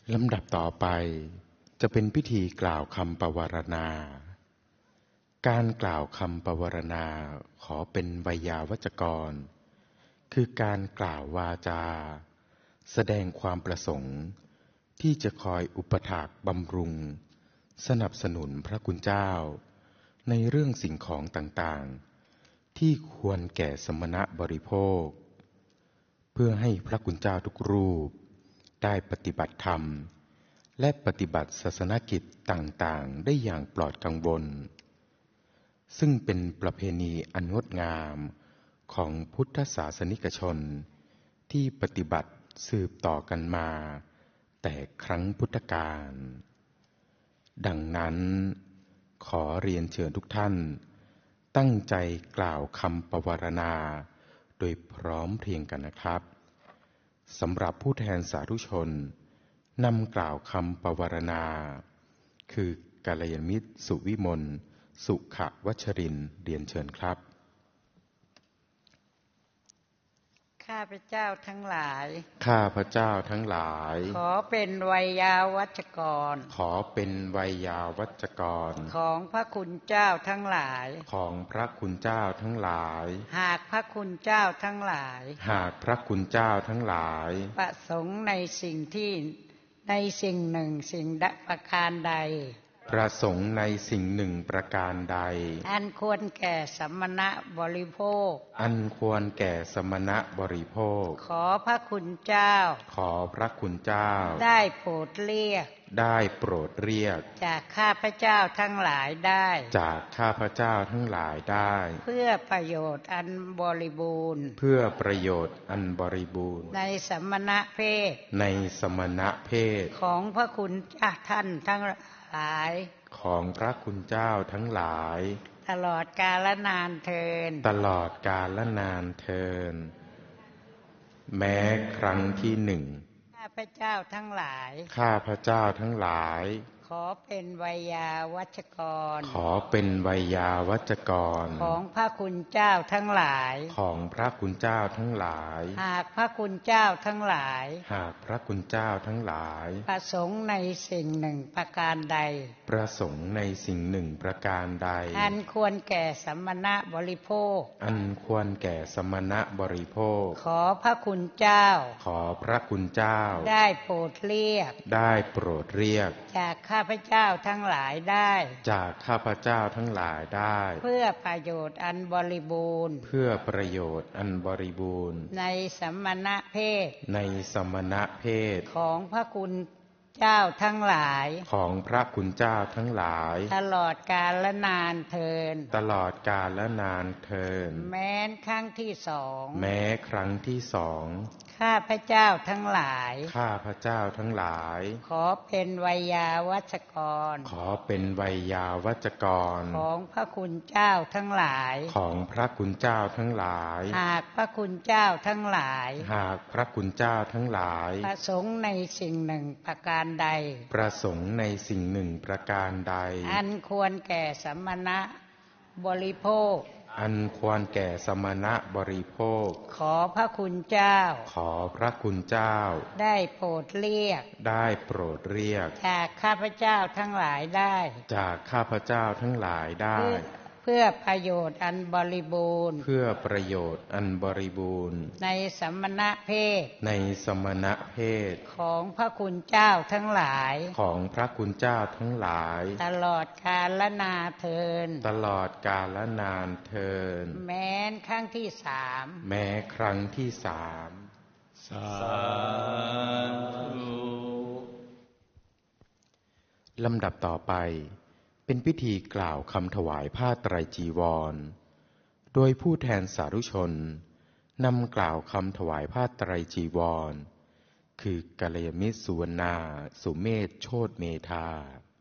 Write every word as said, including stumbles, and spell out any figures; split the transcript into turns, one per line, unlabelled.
ลำดับต่อไปจะเป็นพิธีกล่าวคำปวารณาการกล่าวคำปวารณาขอเป็นไวยาวัจกรคือการกล่าววาจาแสดงความประสงค์ที่จะคอยอุปถากบำรุงสนับสนุนพระคุณเจ้าในเรื่องสิ่งของต่างๆที่ควรแก่สมณะบริโภคเพื่อให้พระคุณเจ้าทุกรูปได้ปฏิบัติธรรมและปฏิบัติศาสนกิจต่างๆได้อย่างปลอดกังวลซึ่งเป็นประเพณีอันงดงามของพุทธศาสนิกชนที่ปฏิบัติสืบต่อกันมาแต่ครั้งพุทธกาลดังนั้นขอเรียนเชิญทุกท่านตั้งใจกล่าวคำปวารณาโดยพร้อมเพรียงกันนะครับสำหรับผู้แทนสาธุชนนำกล่าวคำปวารณาคือกัลยาณมิตรสุวิมลสุขวัชรินทร์เรียนเชิญครับ
ข้าพเจ้าทั้งหลาย
ข้าพเจ้าทั้งหลาย
ขอเป็นไวยาวัจกร
ขอเป็นไวยาวัจกร
ของพระคุณเจ้าทั้งหลาย
ของพระคุณเจ้าทั้งหลาย
หากพระคุณเจ้าทั้งหลาย
หากพระคุณเจ้าทั้งหลาย
ประสงค์ในสิ่งที่ในสิ่งหนึ่งสิ่งประการใด
ประสงค์ในสิ่งหนึ่งประการใด
อันควรแก่สมณะบริโภค
อันควรแก่สมณะบริโภค
ขอพระคุณเจ้า
ขอพระคุณเจ้า
ได้โปรดเรียก
ได้โปรดเรียก
จากข้าพเจ้าทั้งหลายได้
จากข้าพเจ้าทั้งหลายได้
เพื่อประโยชน์อันบริบูรณ์
เพื่อประโยชน์อันบริบูรณ์
ในสมณะเพศ
ในสมณะเพศ
ของพระคุณเจ้าท่านทั้งหลาย
ของพระคุณเจ้าทั้งหลาย
ตลอดกาลนานเทิน
ตลอดกาลนานเทินแม้ครั้งที่หนึ่ง
ข้าพเจ้าทั้งหลาย
ข้าพเจ้าทั้งหลาย
ขอเป็นไวยาวัจกร
ขอเป็นไวยาวัจกร
ของพระคุณเจ้าทั้งหลาย
ของพระคุณเจ้าทั้งหลาย
หากพระคุณเจ้าทั้งหลาย
หากพระคุณเจ้าทั้งหลาย
ประสงค์ในสิ่งหนึ่งประการใด
ประสงค์ในสิ่งหนึ่งประการใด
อันควรแก่สมณะบริโภค
อันควรแก่สมณะบริโภค
ขอพระคุณเจ้า
ขอพระคุณเจ้า
ได้โปรดเรียก
ได้โปรดเรียก
จากข้าพเจ้าทั้งหลายได้
จากข้าพเจ้าทั้งหลายได้
เพื่อประโยชน์อันบริบูรณ์
เพื่อประโยชน์อันบริบูรณ์
ในสมณะเพศ
ในสมณะเพศ
ของพระคุณเจ้าทั้งหลาย
ของพระคุณเจ้าทั้งหลาย
ตลอดกาลนานเทิน
ตลอดกาลนานเทิน
แม้ครั้งที่สอง
แม้ครั้งที่สอง
ข้าพเจ้าทั้งหลาย
ข้าพเจ้าทั้งหลาย
ขอเป็นไวยาวัจกร
ขอเป็นไวยาวัจกร
ของพระคุณเจ้าทั้งหลาย
ของพระคุณเจ้าทั้งหลาย
หากพระคุณเจ้าทั้งหลาย
หากพระคุณเจ้าทั้งหลาย
ประสงค์ในสิ่งหนึ่งประการใด
ประสงค์ในสิ่งหนึ่งประการใด
อันควรแก่สมณะบริโภค
อันควรแก่สมณะบริโภค
ขอพระคุณเจ้า
ขอพระคุณเจ้า
ได้โปรดเรียก
ได้โปรดเรียก
จากข้าพเจ้าทั้งหลายได้
จากข้าพเจ้าทั้งหลายได้
เพื่อประโยชน์อันบริบูรณ์
เพื่อประโยชน์อันบริบูรณ์
ในสมณะเพศ
ในสมณะเพศ
ของพระคุณเจ้าทั้งหลาย
ของพระคุณเจ้าทั้งหลาย
ตลอดกาลนาเทิน
ตลอดกาลนานเทิน
แม้ครั้งที่สาม
แม้ครั้งที่สาม
สาธุ
ลำดับต่อไปเป็นพิธีกล่าวคำถวายผ้าไตรจีวรโดยผู้แทนสาธุชนนำกล่าวคำถวายผ้าไตรจีวรคือกัลยาณมิตรสุวรรณาสุเมธโชติเมธา